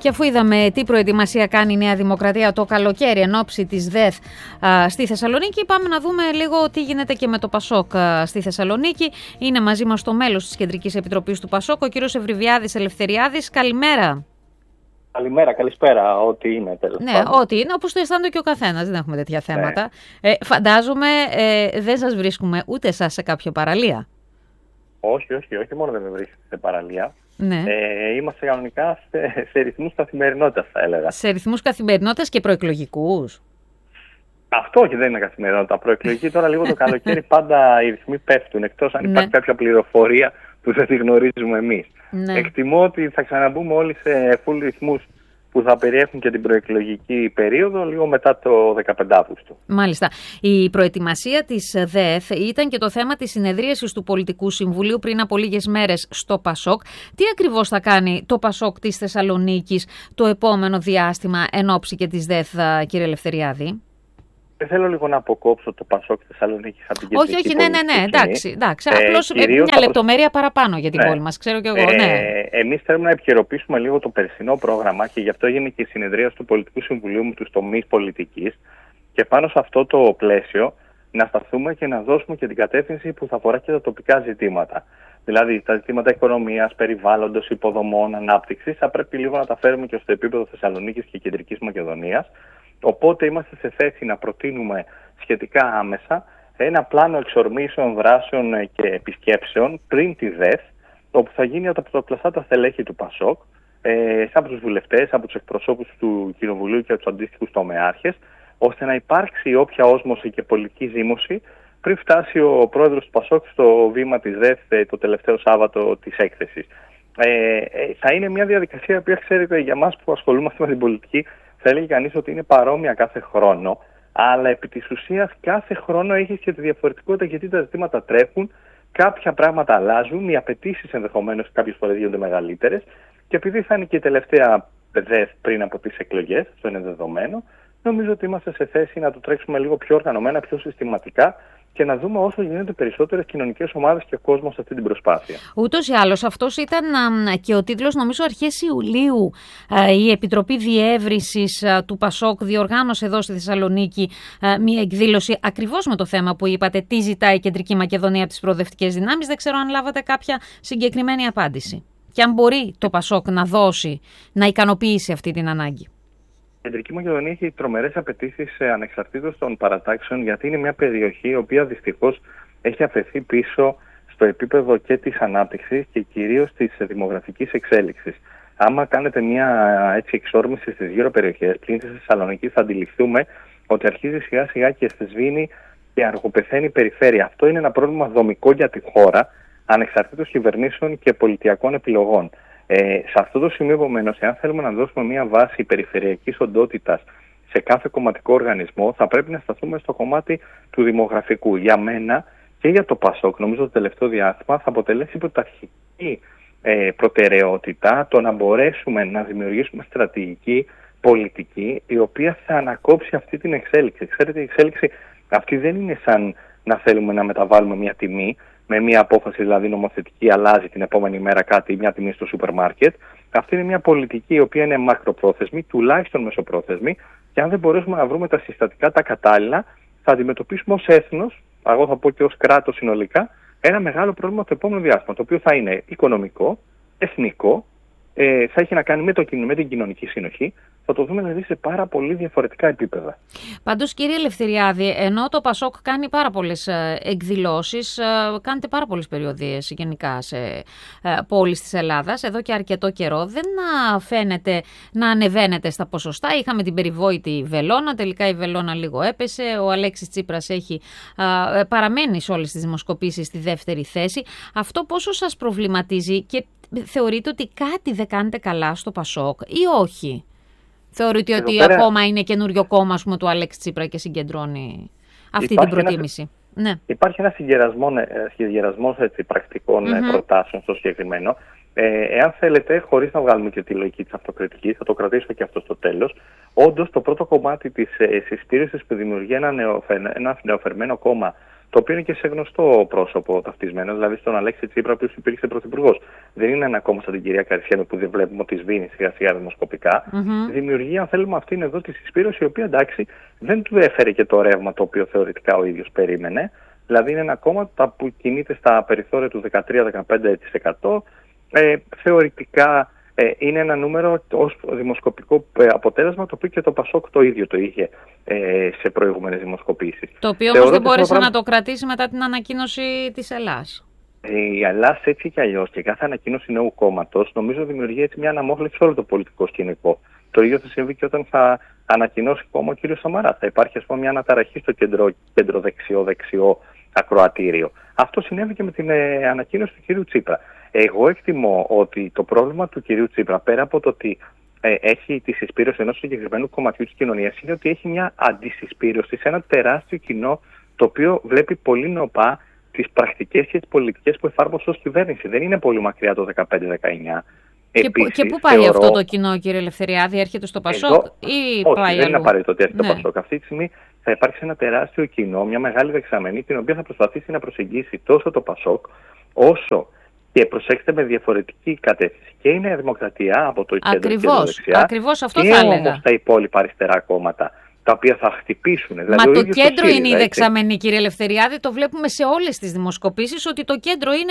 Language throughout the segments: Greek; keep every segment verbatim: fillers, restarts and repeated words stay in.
Και αφού είδαμε τι προετοιμασία κάνει η Νέα Δημοκρατία το καλοκαίρι εν ώψη της ΔΕΘ α, στη Θεσσαλονίκη, πάμε να δούμε λίγο τι γίνεται και με το Πασόκ α, στη Θεσσαλονίκη. Είναι μαζί μας το μέλος της Κεντρικής Επιτροπής του Πασόκ, ο κύριος Ευρυβιάδης Ελευθεριάδης. Καλημέρα. Καλημέρα, καλησπέρα, ό,τι είναι τέλος Ναι, πάντων. ό,τι είναι, όπως το αισθάνεται και ο καθένας, δεν έχουμε τέτοια θέματα. Ναι. Ε, φαντάζομαι ε, δεν σας βρίσκουμε ούτε εσάς σε κάποια παραλία. Όχι, όχι, όχι, μόνο δεν με βρίσκεται σε παραλία. Ναι. Ε, είμαστε κανονικά σε, σε ρυθμούς καθημερινότητας, θα έλεγα. Σε ρυθμούς καθημερινότητας και προεκλογικούς. Αυτό όχι, δεν είναι καθημερινότητα. Προεκλογική τώρα λίγο το καλοκαίρι πάντα οι ρυθμοί πέφτουν, εκτός αν Ναι. υπάρχει κάποια πληροφορία που δεν τη γνωρίζουμε εμείς. Ναι. Εκτιμώ ότι θα ξαναμπούμε όλοι σε full ρυθμούς που θα περιέχουν και την προεκλογική περίοδο λίγο μετά το δεκαπέντε Αυγούστου. Μάλιστα. Η προετοιμασία της ΔΕΘ ήταν και το θέμα της συνεδρίασης του Πολιτικού Συμβουλίου πριν από λίγες μέρες στο Πασόκ. Τι ακριβώς θα κάνει το Πασόκ της Θεσσαλονίκης το επόμενο διάστημα εν ώψη και της ΔΕΘ, κύριε Ελευθεριάδη? Δεν θέλω λίγο να αποκόψω το Πασόκ της Θεσσαλονίκης από την κεντρική. Όχι, όχι, ναι, ναι, ναι, εντάξει. εντάξει. Ε, Απλώς μια λεπτομέρεια παραπάνω για την ναι. πόλη μας, ξέρω κι εγώ. Ε, ναι. Εμείς θέλουμε να επικαιροποιήσουμε λίγο το περσινό πρόγραμμα και γι' αυτό έγινε και η συνεδρία του Πολιτικού Συμβουλίου με τους τομείς πολιτικής. Και πάνω σε αυτό το πλαίσιο να σταθούμε και να δώσουμε και την κατεύθυνση που θα αφορά και τα τοπικά ζητήματα. Δηλαδή τα ζητήματα οικονομίας, περιβάλλοντος, υποδομών, ανάπτυξης, θα πρέπει λίγο να τα φέρουμε και στο επίπεδο Θεσσαλονίκης και Κεντρικής Μακεδονίας. Οπότε είμαστε σε θέση να προτείνουμε σχετικά άμεσα ένα πλάνο εξορμήσεων, δράσεων και επισκέψεων πριν τη ΔΕΘ, όπου θα γίνει από τα πρωτοκλαστάτα στελέχη του Πασόκ, ε, από τους βουλευτές, από τους εκπροσώπους του Κοινοβουλίου και από τους αντίστοιχους τομεάρχες, ώστε να υπάρξει όποια όσμωση και πολιτική ζήμωση πριν φτάσει ο πρόεδρος του Πασόκ στο βήμα της ΔΕΘ το τελευταίο Σάββατο της έκθεσης. Ε, ε, θα είναι μια διαδικασία που, ξέρετε, για μας που ασχολούμαστε με την πολιτική, θα έλεγε κανείς ότι είναι παρόμοια κάθε χρόνο, αλλά επί της ουσίας κάθε χρόνο έχει και τη διαφορετικότητα, γιατί τα ζητήματα τρέχουν, κάποια πράγματα αλλάζουν, οι απαιτήσεις ενδεχομένως κάποιες φορές γίνονται μεγαλύτερες, και επειδή θα είναι και η τελευταία ΔΕΘ πριν από τις εκλογές, αυτό είναι δεδομένο, νομίζω ότι είμαστε σε θέση να το τρέξουμε λίγο πιο οργανωμένα, πιο συστηματικά και να δούμε όσο γίνεται περισσότερες κοινωνικές ομάδες και κόσμο σε αυτή την προσπάθεια. Ούτως ή άλλως, αυτός ήταν α, και ο τίτλος, νομίζω, αρχές Ιουλίου. Α, η Επιτροπή Διεύρυνσης α, του Πασόκ διοργάνωσε εδώ στη Θεσσαλονίκη α, μία εκδήλωση ακριβώς με το θέμα που είπατε, τι ζητάει η Κεντρική Μακεδονία από τις προοδευτικές δυνάμεις. Δεν ξέρω αν λάβατε κάποια συγκεκριμένη απάντηση. Και αν μπορεί το Πασόκ να δώσει, να ικανοποιήσει αυτή την ανάγκη. Η Κεντρική Μακεδονία έχει τρομερές απαιτήσεις ανεξαρτήτως των παρατάξεων, γιατί είναι μια περιοχή η οποία δυστυχώς έχει αφαιθεί πίσω στο επίπεδο και της ανάπτυξης και κυρίως της δημογραφικής εξέλιξης. Άμα κάνετε μια έτσι εξόρμηση στις γύρω περιοχές, πλην της Θεσσαλονίκης, θα αντιληφθούμε ότι αρχίζει σιγά σιγά και εσθεσβήνει και αργοπεθαίνει η περιφέρεια. Αυτό είναι ένα πρόβλημα δομικό για τη χώρα, ανεξαρτήτως κυβερνήσεων και πολιτιακών επιλογών. Ε, σε αυτό το σημείο, επομένως, εάν θέλουμε να δώσουμε μια βάση περιφερειακής οντότητας σε κάθε κομματικό οργανισμό, θα πρέπει να σταθούμε στο κομμάτι του δημογραφικού. Για μένα και για το Πασόκ, νομίζω το τελευταίο διάστημα θα αποτελέσει πρωταρχική ε, προτεραιότητα το να μπορέσουμε να δημιουργήσουμε στρατηγική πολιτική η οποία θα ανακόψει αυτή την εξέλιξη. Ξέρετε, η εξέλιξη αυτή δεν είναι σαν να θέλουμε να μεταβάλουμε μια τιμή. Με μια απόφαση δηλαδή νομοθετική αλλάζει την επόμενη μέρα κάτι, μια τιμή στο σούπερ μάρκετ. Αυτή είναι μια πολιτική η οποία είναι μακροπρόθεσμη, τουλάχιστον μεσοπρόθεσμη, και αν δεν μπορέσουμε να βρούμε τα συστατικά τα κατάλληλα, θα αντιμετωπίσουμε ως έθνος, εγώ θα πω και ως κράτος συνολικά, ένα μεγάλο πρόβλημα το επόμενο διάστημα, το οποίο θα είναι οικονομικό, εθνικό, ε, θα έχει να κάνει με, το, με την κοινωνική συνοχή. Θα το δούμε δηλαδή σε πάρα πολύ διαφορετικά επίπεδα. Πάντως, κύριε Ελευθεριάδη, ενώ το Πασόκ κάνει πάρα πολλές εκδηλώσεις, κάνετε πάρα πολλές περιοδίες γενικά σε πόλεις της Ελλάδας, εδώ και αρκετό καιρό, δεν φαίνεται να ανεβαίνετε στα ποσοστά. Είχαμε την περιβόητη Βελώνα, τελικά η Βελώνα λίγο έπεσε, ο Αλέξης Τσίπρας έχει παραμένει σε όλες τις δημοσκοπήσεις στη δεύτερη θέση. Αυτό πόσο σας προβληματίζει και θεωρείτε ότι κάτι δεν κάνετε καλά στο Πασόκ ή όχι? Θεωρείτε ότι πέρα ακόμα είναι καινούριο κόμμα, ας πούμε, του Αλέξη Τσίπρα και συγκεντρώνει αυτή υπάρχει την προτίμηση? Ένα, ναι. Υπάρχει ένα συγκερασμός πρακτικών mm-hmm. προτάσεων στο συγκεκριμένο. Ε, εάν θέλετε, χωρίς να βγάλουμε και τη λογική της αυτοκριτικής, θα το κρατήσω και αυτό στο τέλος. Όντως, το πρώτο κομμάτι της ε, συσπήρωσης που δημιουργεί ένα, νεοφε, ένα νεοφερμένο κόμμα το οποίο είναι και σε γνωστό πρόσωπο ταυτισμένο, δηλαδή στον Αλέξη Τσίπρα, ο οποίος υπήρξε πρωθυπουργός. Δεν είναι ένα κόμμα σαν την κυρία Καρυσιάνου που δεν βλέπουμε ότι σβήνει σιγά σιγά δημοσκοπικά. Mm-hmm. Δημιουργεί, αν θέλουμε, αυτήν εδώ τη συσπήρωση, η οποία εντάξει δεν του έφερε και το ρεύμα το οποίο θεωρητικά ο ίδιος περίμενε. Δηλαδή είναι ένα κόμμα που κινείται στα περιθώρια του δεκατρία με δεκαπέντε τοις εκατό. Ε, θεωρητικά ε, είναι ένα νούμερο ως δημοσκοπικό αποτέλεσμα, το οποίο και το Πασόκ το ίδιο το είχε ε, σε προηγούμενες δημοσκοπήσεις. Το οποίο όμως δεν μπόρεσε πράγμα... να το κρατήσει μετά την ανακοίνωση της Ελλάς. Ε, η Ελλάς έτσι κι αλλιώς και κάθε ανακοίνωση νέου κόμματος νομίζω δημιουργεί έτσι μια αναμόχλευση σε όλο το πολιτικό σκηνικό. Το ίδιο θα συμβεί και όταν θα ανακοινώσει κόμμα ο κ. Σαμαρά. Θα υπάρχει, ας πούμε, μια αναταραχή στο κέντρο, κέντρο δεξιό-δεξιό ακροατήριο. Αυτό συνέβη και με την ε, ανακοίνωση του κ. Τσίπρα. Εγώ εκτιμώ ότι το πρόβλημα του κ. Τσίπρα, πέρα από το ότι ε, έχει τη συσπήρωση ενός συγκεκριμένου κομματιού της κοινωνίας, είναι ότι έχει μια αντισυσπήρωση σε ένα τεράστιο κοινό, το οποίο βλέπει πολύ νοπά τις πρακτικές και τις πολιτικές που εφάρμοσε ως κυβέρνηση. Δεν είναι πολύ μακριά το δεκαπέντε δεκαεννιά. Και, Επίσης, και πού πάει θεωρώ... αυτό το κοινό, κύριε Ελευθεριάδη, έρχεται στο Πασόκ εδώ... ή Όχι, πάει δεν αλλού? Είναι απαραίτητο ότι έρχεται ναι. στο Πασόκ. Αυτή τη στιγμή θα υπάρξει ένα τεράστιο κοινό, μια μεγάλη δεξαμενή, την οποία θα προσπαθήσει να προσεγγίσει τόσο το Πασόκ, όσο και προσέξτε με διαφορετική κατεύθυνση. Και η Νέα Δημοκρατία από το κέντρο και το δεξιά. Ακριβώς αυτό και θα έλεγα. Όμως τα υπόλοιπα αριστερά κόμματα, τα οποία θα χτυπήσουν. Δηλαδή, Μα το κέντρο είναι η δεξαμενή, κύριε Ελευθεριάδη. Το βλέπουμε σε όλες τις δημοσκοπήσεις ότι το κέντρο είναι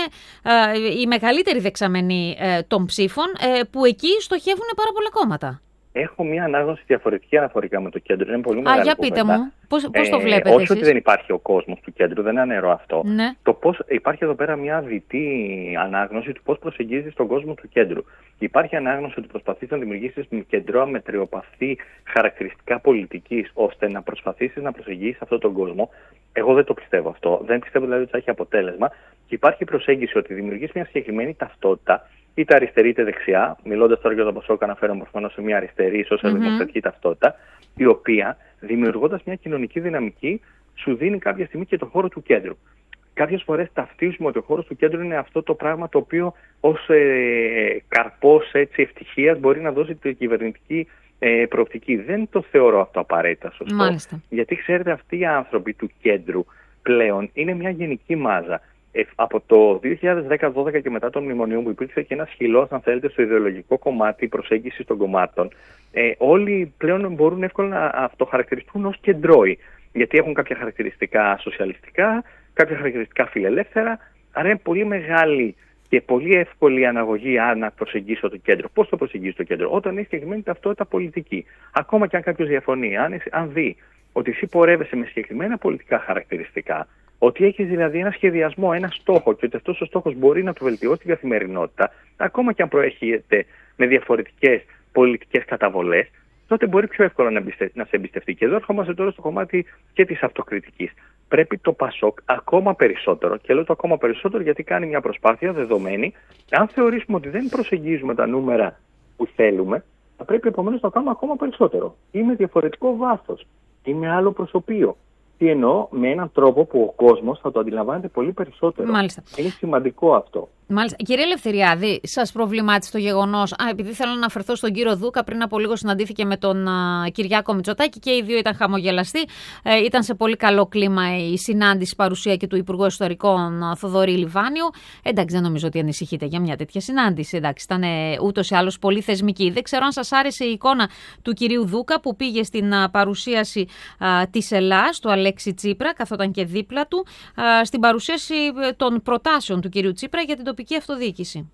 ε, η μεγαλύτερη δεξαμενή ε, των ψήφων, ε, που εκεί στοχεύουν πάρα πολλά κόμματα. Έχω μια ανάγνωση διαφορετική αναφορικά με το κέντρο. Είναι πολύ μεγάλη. Α, για πείτε μου, πώς, πώς το βλέπετε ε, όχι εσείς? ότι δεν υπάρχει ο κόσμος του κέντρου, δεν αναιρώ αυτό. Ναι. Το πώς, υπάρχει εδώ πέρα μια δυτή ανάγνωση του πώς προσεγγίζεις τον κόσμο του κέντρου. Υπάρχει ανάγνωση ότι προσπαθείς να δημιουργήσεις κεντρό αμετριοπαθή χαρακτηριστικά πολιτικής, ώστε να προσπαθήσεις να προσεγγίσεις αυτόν τον κόσμο. Εγώ δεν το πιστεύω αυτό. Δεν πιστεύω δηλαδή ότι θα έχει αποτέλεσμα. Και υπάρχει προσέγγιση ότι δημιουργείς μια συγκεκριμένη ταυτότητα, είτε αριστερή είτε δεξιά, μιλώντας τώρα για τον Πασόκ, αναφέρομαι προφανώς σε μια αριστερή σοσιαλδημοκρατική mm-hmm. ταυτότητα, η οποία δημιουργώντας μια κοινωνική δυναμική σου δίνει κάποια στιγμή και το χώρο του κέντρου. Κάποιες φορές ταυτίζουμε ότι ο χώρος του κέντρου είναι αυτό το πράγμα το οποίο ως ε, καρπός ευτυχίας μπορεί να δώσει την κυβερνητική ε, προοπτική. Δεν το θεωρώ αυτό απαραίτητα σωστό. Μάλιστα. Γιατί ξέρετε, αυτοί οι άνθρωποι του κέντρου πλέον είναι μια γενική μάζα. Ε, από το δύο χιλιάδες δέκα δώδεκα και μετά των μνημονίων, που υπήρξε και ένα χυλός, αν θέλετε, στο ιδεολογικό κομμάτι προσέγγιση των κομμάτων, ε, όλοι πλέον μπορούν εύκολα να αυτοχαρακτηριστούν ως κεντρώοι. Γιατί έχουν κάποια χαρακτηριστικά σοσιαλιστικά, κάποια χαρακτηριστικά φιλελεύθερα, άρα είναι πολύ μεγάλη και πολύ εύκολη αναγωγή αν να προσεγγίσω το κέντρο. Πώς το προσεγγίσει το κέντρο? Όταν έχει συγκεκριμένη ταυτότητα πολιτική. Ακόμα και αν κάποιος διαφωνεί, αν, αν δει ότι εσύ πορεύεσαι με συγκεκριμένα πολιτικά χαρακτηριστικά, ότι έχεις δηλαδή ένα σχεδιασμό, ένα στόχο και ότι αυτός ο στόχος μπορεί να του βελτιώσει την καθημερινότητα, ακόμα και αν προέρχεται με διαφορετικές πολιτικές καταβολές, τότε μπορεί πιο εύκολα να, εμπιστε... να σε εμπιστευτεί. Και εδώ ερχόμαστε τώρα στο κομμάτι και της αυτοκριτικής. Πρέπει το Πασόκ ακόμα περισσότερο, και λέω το ακόμα περισσότερο γιατί κάνει μια προσπάθεια δεδομένη, αν θεωρήσουμε ότι δεν προσεγγίζουμε τα νούμερα που θέλουμε, θα πρέπει επομένως να το κάνουμε ακόμα περισσότερο. Ή με διαφορετικό βάθος, ή με άλλο προσωπείο. Τι εννοώ? Με έναν τρόπο που ο κόσμος θα το αντιλαμβάνεται πολύ περισσότερο. Μάλιστα. Είναι σημαντικό αυτό. Μάλιστα. Κύριε Ελευθεριάδη, σας προβλημάτισε το γεγονός? Α, επειδή θέλω να αναφερθώ στον κύριο Δούκα, πριν από λίγο συναντήθηκε με τον α, Κυριάκο Μητσοτάκη και οι δύο ήταν χαμογελαστοί. Ε, ήταν σε πολύ καλό κλίμα η συνάντηση, παρουσία και του Υπουργού Εσωτερικών Θοδωρή Λιβάνιου. Εντάξει, δεν νομίζω ότι ανησυχείτε για μια τέτοια συνάντηση. Εντάξει, ήταν ούτως ή άλλως πολύ θεσμική. Δεν ξέρω αν σας άρεσε η εικόνα του κυρίου Δούκα που πήγε στην α, παρουσίαση α, της Ελλάς, του Αλέξη Τσίπρα, καθόταν και δίπλα του, α, στην παρουσίαση των προτάσεων του κυρίου Τσίπρα για την τοπική αυτοδιοίκηση.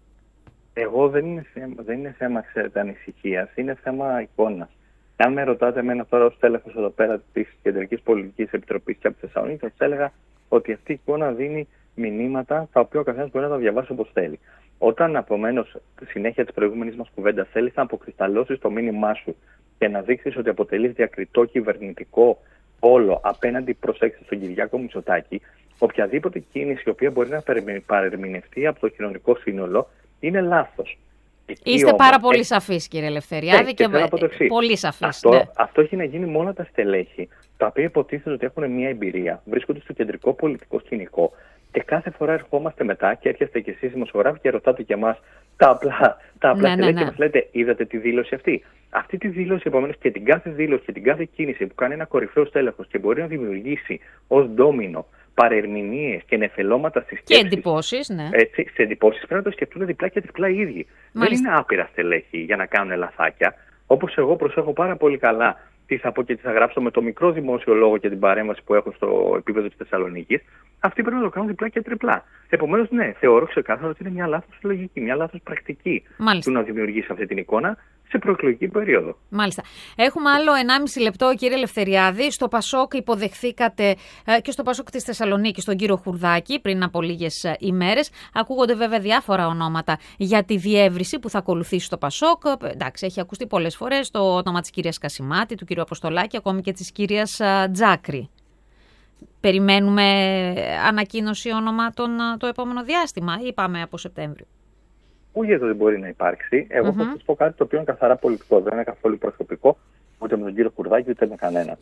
Εγώ δεν είναι θέμα, δεν είναι θέμα ξέρετε, ανησυχίας, είναι θέμα εικόνας. Αν με ρωτάτε εμένα τώρα ως τέλεχος εδώ πέρα της Κεντρικής Πολιτικής Επιτροπής και από τη Θεσσαλονίκη, θα σας έλεγα ότι αυτή η εικόνα δίνει μηνύματα τα οποία ο καθένας μπορεί να τα διαβάσει όπως θέλει. Όταν επομένως στη συνέχεια της προηγούμενης μας κουβέντας θέλεις να αποκρισταλώσεις το μήνυμά σου και να δείξεις ότι αποτελείς διακριτό κυβερνητικό πόλο απέναντι, προσέξτε, στον Κυριάκο Μητσοτάκη, οποιαδήποτε κίνηση η οποία μπορεί να παρερμηνευτεί από το κοινωνικό σύνολο είναι λάθος. Είστε όμως πάρα πολύ σαφείς, κύριε Ελευθεριάδη, και, και πολύ σαφείς. Αυτό, ναι. αυτό έχει να γίνει με όλα τα στελέχη, τα οποία υποτίθεται ότι έχουν μια εμπειρία, βρίσκονται στο κεντρικό πολιτικό σκηνικό και κάθε φορά ερχόμαστε μετά και έρχεστε κι εσείς δημοσιογράφοι και ρωτάτε και εμάς τα απλά, τα απλά ναι, στελέχη ναι, ναι. και μας λέτε, είδατε τη δήλωση αυτή. Αυτή τη δήλωση, επομένως, και την κάθε δήλωση και την κάθε κίνηση που κάνει ένα κορυφαίο στέλεχος και μπορεί να δημιουργήσει ως ντόμινο παρερμηνίες και νεφελώματα στις και σκέψεις. εντυπώσεις, ναι. Έτσι, σε εντυπώσεις πρέπει να το σκεφτούν διπλά και τριπλά οι ίδιοι. Μάλιστα. Δεν είναι άπειρα στελέχη για να κάνουν λαθάκια. Όπως εγώ προσέχω πάρα πολύ καλά τι θα πω και τι θα γράψω με το μικρό δημόσιο λόγο και την παρέμβαση που έχω στο επίπεδο της Θεσσαλονίκης, αυτοί πρέπει να το κάνουν διπλά και τριπλά. Επομένως, ναι, θεωρώ ξεκάθαρα ότι είναι μια λάθος λογική, μια λάθος πρακτική Μάλιστα. του να δημιουργήσει αυτή την εικόνα σε προεκλογική περίοδο. Μάλιστα. Έχουμε άλλο ενάμιση λεπτό, κύριε Ελευθεριάδη. Στο Πασόκ υποδεχθήκατε ε, και στο Πασόκ της Θεσσαλονίκης τον κύριο Χουρδάκη πριν από λίγες ε, ημέρες. Ακούγονται βέβαια διάφορα ονόματα για τη διεύρυνση που θα ακολουθήσει στο Πασόκ. Ε, εντάξει, έχει ακουστεί πολλές φορές το όνομα της κυρίας Κασιμάτη, του κύριου Αποστολάκη, ακόμη και της κυρίας ε, Τζάκρη. Περιμένουμε ανακοίνωση ονομάτων ε, το επόμενο διάστημα ή πάμε από Σεπτέμβριο? Ούτε δεν μπορεί να υπάρξει. Εγώ mm-hmm. θα σας πω κάτι το οποίο είναι καθαρά πολιτικό. Δεν είναι καθόλου προσωπικό ούτε με τον κύριο Χουρδάκη ούτε με κανέναν.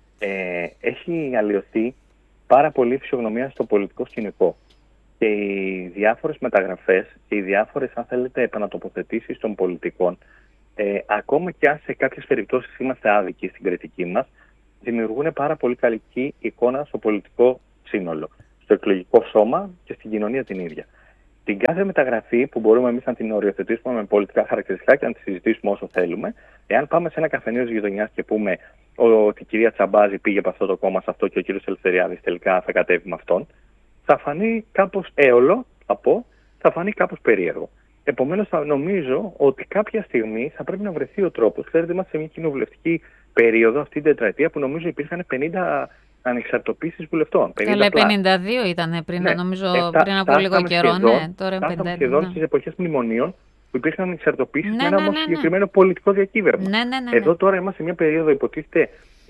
Ε, έχει αλλοιωθεί πάρα πολύ φυσιογνωμία στο πολιτικό σκηνικό. Και οι διάφορες μεταγραφές και οι διάφορες, αν θέλετε, επανατοποθετήσεις των πολιτικών, ε, ακόμα και αν σε κάποιες περιπτώσεις είμαστε άδικοι στην κριτική μας, δημιουργούν πάρα πολύ καλή εικόνα στο πολιτικό σύνολο, στο εκλογικό σώμα και στην κοινωνία την ίδια. Την κάθε μεταγραφή που μπορούμε εμείς να την οριοθετήσουμε με πολιτικά χαρακτηριστικά και να τη συζητήσουμε όσο θέλουμε, εάν πάμε σε ένα καφενείο της γειτονιάς και πούμε ότι η κυρία Τσαμπάζη πήγε από αυτό το κόμμα σε αυτό και ο κύριος Ελευθεριάδης τελικά θα κατέβει με αυτόν, θα φανεί κάπως έολο, θα πω, θα φανεί κάπως περίεργο. Επομένως, θα νομίζω ότι κάποια στιγμή θα πρέπει να βρεθεί ο τρόπος. Ξέρετε, είμαστε σε μια κοινοβουλευτική περίοδο, αυτή την τετραετία, που νομίζω υπήρχαν πενήντα ανεξαρτοποίησεις βουλευτών. Καλά, πενήντα δύο ήταν πριν, ναι, νομίζω, εφτά, πριν από λίγο καιρό. Σχεδόν, ναι, τώρα είναι πενήντα ένα. Σχεδόν ναι. στις εποχές μνημονίων που υπήρχαν ανεξαρτοποίησεις ναι, με ένα ναι, όμως ναι, ναι. συγκεκριμένο πολιτικό διακύβευμα. Ναι, ναι, ναι, ναι. Εδώ τώρα είμαστε σε μια περίοδο, υποτίθεται,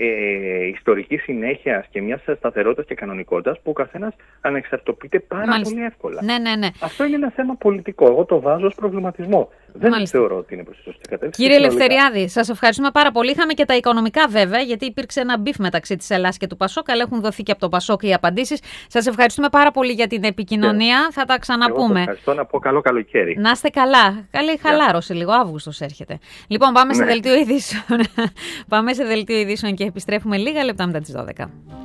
ε, ιστορικής συνέχειας και μιας σταθερότητας και κανονικότητας που ο καθένας ανεξαρτοποιείται πάρα Μάλιστα. πολύ εύκολα. Ναι, ναι, ναι. Αυτό είναι ένα θέμα πολιτικό. Εγώ το βάζω ως προβληματισμό. Δεν Μάλιστα. θεωρώ ότι είναι προς τη σωστή κατεύθυνση. Κύριε Ελευθεριάδη, σας ευχαριστούμε πάρα πολύ. Είχαμε και τα οικονομικά βέβαια, γιατί υπήρξε ένα μπιφ μεταξύ της Ελλάδας και του Πασόκ, αλλά έχουν δοθεί και από το Πασόκ οι απαντήσεις. Σας ευχαριστούμε πάρα πολύ για την επικοινωνία. Yeah. Θα τα ξαναπούμε. Εγώ ευχαριστώ, να πω καλό καλοκαίρι. Να είστε καλά. Καλή χαλάρωση, yeah. λίγο. Αύγουστος έρχεται. Λοιπόν, πάμε, ναι. σε δελτίο ειδήσεων. πάμε σε δελτίο ειδήσεων και επιστρέφουμε λίγα λεπτά μετά τις δώδεκα.